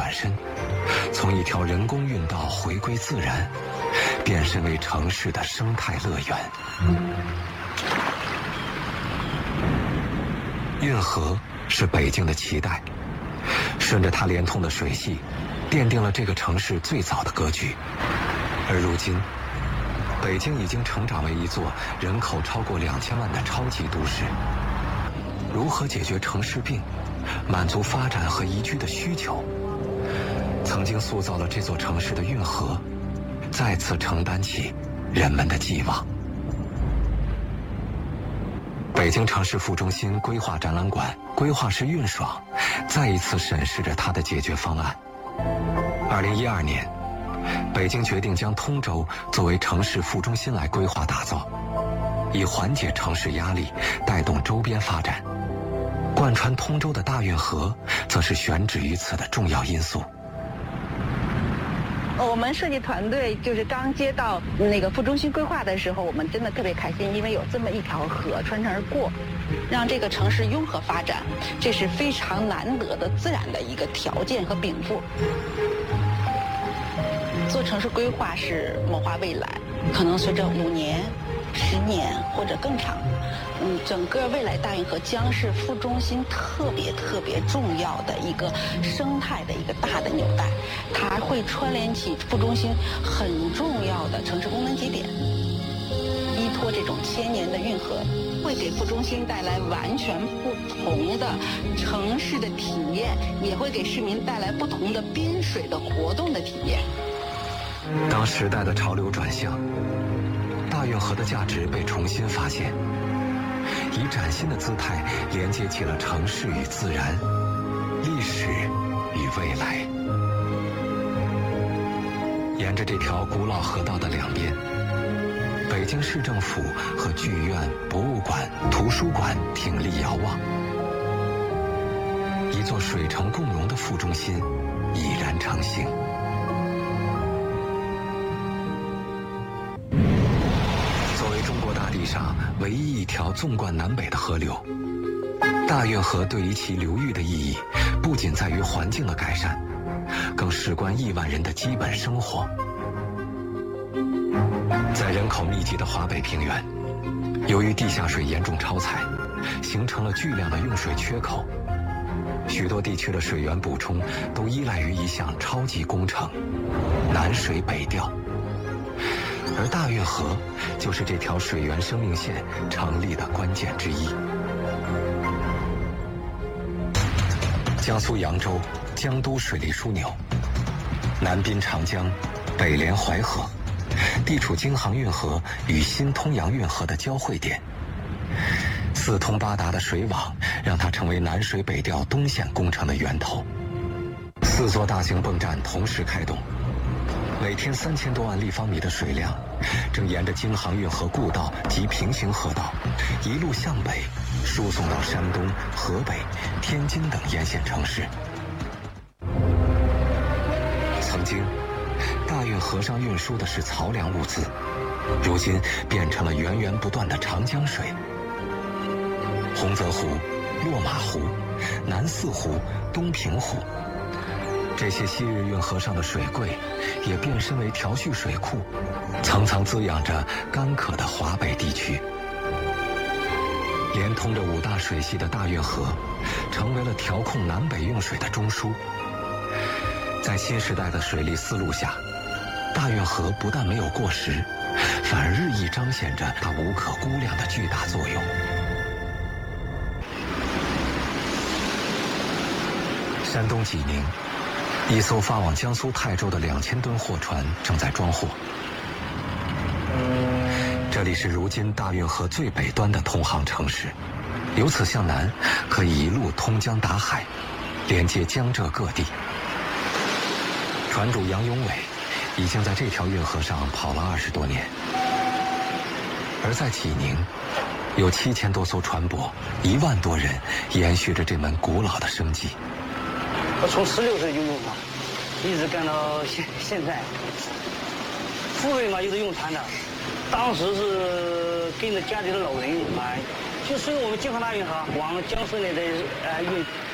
转身，从一条人工运道回归自然，变身为城市的生态乐园。运河是北京的脐带，顺着它连通的水系，奠定了这个城市最早的格局。而如今，北京已经成长为一座人口超过2000万的超级都市。如何解决城市病，满足发展和宜居的需求？曾经塑造了这座城市的运河，再次承担起人们的寄望。北京城市副中心规划展览馆规划师运爽再一次审视着它的解决方案。2012年，北京决定将通州作为城市副中心来规划打造，以缓解城市压力，带动周边发展。贯穿通州的大运河则是选址于此的重要因素。 我们设计团队就是刚接到那个副中心规划的时候，我们真的特别开心，因为有这么一条河穿城而过，让这个城市拥河发展，这是非常难得的自然的一个条件和禀赋。做城市规划是谋划未来，可能随着5年、10年或者更长，整个未来大运河将是副中心特别重要的一个生态的一个大的纽带，它会串联起副中心很重要的城市功能节点。依托这种1000年的运河，会给副中心带来完全不同的城市的体验，也会给市民带来不同的滨水的活动的体验。 当时代的潮流转向，大运河的价值被重新发现，以崭新的姿态连接起了城市与自然、历史与未来。沿着这条古老河道的两边，北京市政府和剧院、博物馆、图书馆挺立遥望，一座水城共融的副中心已然成型。大地上唯一一条纵贯南北的河流，大运河对于其流域的意义，不仅在于环境的改善，更事关亿万人的基本生活。在人口密集的华北平原，由于地下水严重超采，形成了巨量的用水缺口，许多地区的水源补充都依赖于一项超级工程——南水北调。而大运河就是这条水源生命线成立的关键之一。江苏扬州江都水利枢纽，南滨长江，北连淮河，地处京杭运河与新通扬运河的交汇点，四通八达的水网让它成为南水北调东线工程的源头。4座大型泵站同时开动，每天3000多万立方米的水量正沿着京杭运河故道及平行河道一路向北输送到山东、河北、天津等沿线城市。曾经大运河上运输的是漕粮物资，如今变成了源源不断的长江水。洪泽湖、落马湖、南四湖、东平湖，这些昔日运河上的水柜也变身为调蓄水库，层层滋养着干渴的华北地区。连通着5大水系的大运河成为了调控南北用水的中枢。在新时代的水利思路下，大运河不但没有过时，反而日益彰显着它无可估量的巨大作用。山东济宁，一艘发往江苏泰州的2000吨货船正在装货。这里是如今大运河最北端的通航城市，由此向南可以一路通江达海，连接江浙各地。船主杨永伟已经在这条运河上跑了20多年，而在济宁，有7000多艘船舶，1万多人延续着这门古老的生计。 我从16岁就用嘛，一直干到现在。父辈嘛，就是用船的，当时是跟着家里的老人买，就随我们京杭大运河往江苏那的运。